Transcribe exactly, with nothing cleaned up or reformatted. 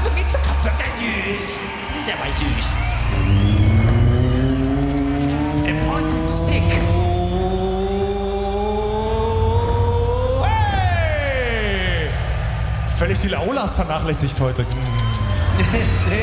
mit der Kopf, der süß. Der war süß. A pointed stick. Hey! Völlig die Aulas vernachlässigt heute.